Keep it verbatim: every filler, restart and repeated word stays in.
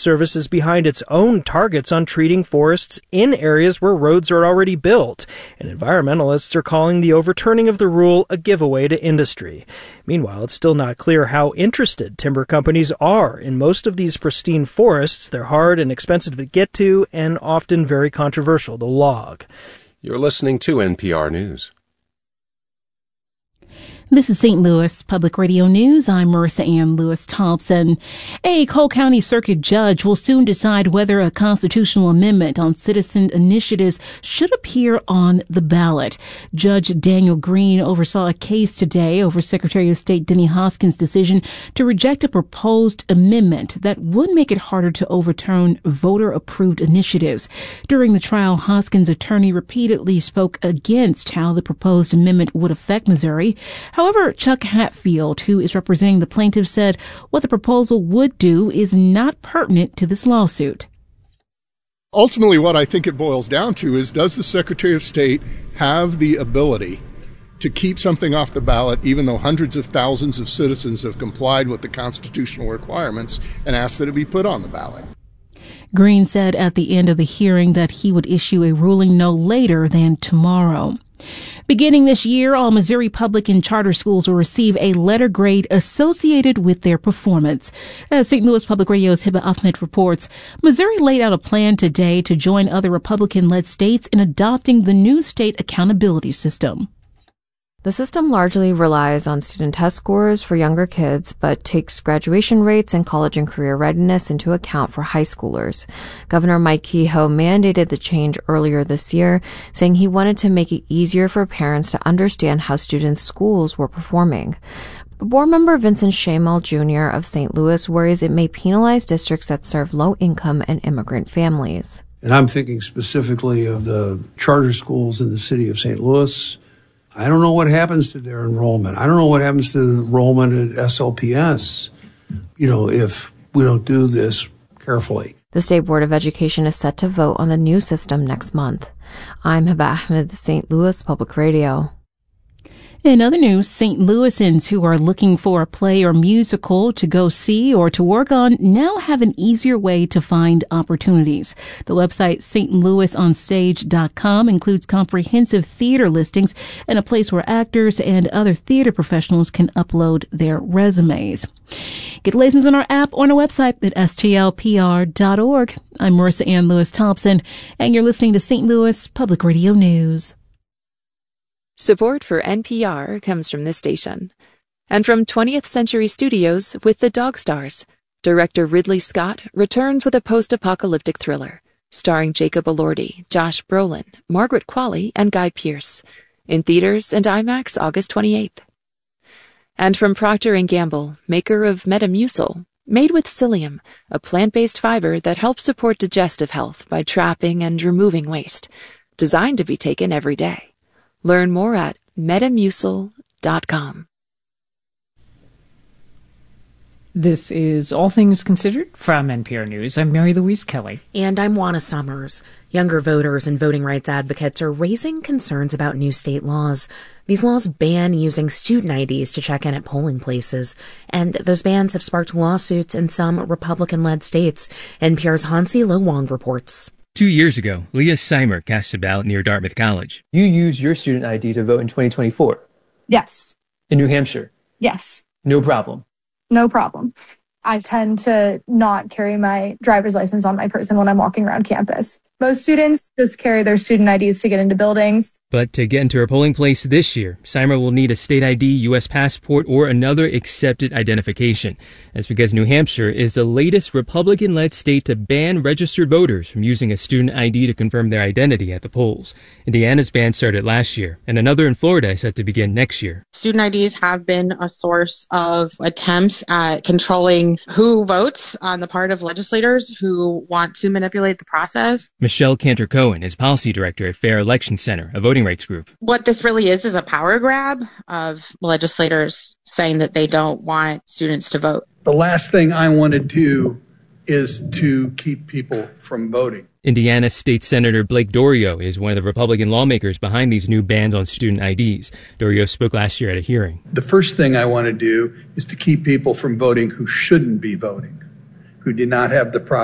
Service is behind its own targets on treating forests in areas where roads are already built, and environmentalists are calling the overturning of the rule a giveaway to industry. Meanwhile, it's still not clear how interested timber companies are in most of these pristine forests. They're hard and expensive to get to and often very controversial to log. You're listening to N P R News. This is Saint Louis Public Radio News. I'm Marissa Ann Lewis-Thompson. A Cole County Circuit judge will soon decide whether a constitutional amendment on citizen initiatives should appear on the ballot. Judge Daniel Green oversaw a case today over Secretary of State Denny Hoskins' decision to reject a proposed amendment that would make it harder to overturn voter-approved initiatives. During the trial, Hoskins' attorney repeatedly spoke against how the proposed amendment would affect Missouri. However, Chuck Hatfield, who is representing the plaintiff, said what the proposal would do is not pertinent to this lawsuit. Ultimately, what I think it boils down to is, does the Secretary of State have the ability to keep something off the ballot even though hundreds of thousands of citizens have complied with the constitutional requirements and asked that it be put on the ballot? Green said at the end of the hearing that he would issue a ruling no later than tomorrow. Beginning this year, all Missouri public and charter schools will receive a letter grade associated with their performance. As Saint Louis Public Radio's Hiba Ahmed reports, Missouri laid out a plan today to join other Republican-led states in adopting the new state accountability system. The system largely relies on student test scores for younger kids, but takes graduation rates and college and career readiness into account for high schoolers. Governor Mike Kehoe mandated the change earlier this year, saying he wanted to make it easier for parents to understand how students' schools were performing. But board member Vincent Shamel Junior of Saint Louis worries it may penalize districts that serve low-income and immigrant families. And I'm thinking specifically of the charter schools in the city of Saint Louis. I don't know what happens to their enrollment. I don't know what happens to the enrollment at S L P S, you know, if we don't do this carefully. The State Board of Education is set to vote on the new system next month. I'm Hiba Ahmed, Saint Louis Public Radio. In other news, Saint Louisans who are looking for a play or musical to go see or to work on now have an easier way to find opportunities. The website St Louis on stage dot com includes comprehensive theater listings and a place where actors and other theater professionals can upload their resumes. Get lessons on our app or on our website at S T L P R dot org. I'm Marissa Ann Lewis-Thompson, and you're listening to Saint Louis Public Radio News. Support for N P R comes from this station. And from twentieth Century Studios with The Dog Stars. Director Ridley Scott returns with a post-apocalyptic thriller, starring Jacob Elordi, Josh Brolin, Margaret Qualley, and Guy Pearce. In theaters and IMAX August twenty-eighth. And from Procter and Gamble, maker of Metamucil, made with psyllium, a plant-based fiber that helps support digestive health by trapping and removing waste. Designed to be taken every day. Learn more at metamucil dot com. This is All Things Considered from N P R News. I'm Mary Louise Kelly. And I'm Juana Summers. Younger voters and voting rights advocates are raising concerns about new state laws. These laws ban using student I Ds to check in at polling places, and those bans have sparked lawsuits in some Republican-led states. N P R's Hansi Lo Wang reports. Two years ago, Leah Seimer cast a ballot near Dartmouth College. You used your student I D to vote in twenty twenty-four? Yes. In New Hampshire? Yes. No problem. No problem. I tend to not carry my driver's license on my person when I'm walking around campus. Most students just carry their student I Ds to get into buildings. But to get into her polling place this year, Seimer will need a state I D, U S passport, or another accepted identification. That's because New Hampshire is the latest Republican-led state to ban registered voters from using a student I D to confirm their identity at the polls. Indiana's ban started last year, and another in Florida is set to begin next year. Student I Ds have been a source of attempts at controlling who votes on the part of legislators who want to manipulate the process. Michelle Cantor-Cohen is policy director at Fair Election Center, a voting rights group. What this really is is a power grab of legislators saying that they don't want students to vote. The last thing I want to do is to keep people from voting. Indiana State Senator Blake Dorio is one of the Republican lawmakers behind these new bans on student I Ds. Dorio spoke last year at a hearing. The first thing I want to do is to keep people from voting who shouldn't be voting, who did not have the proper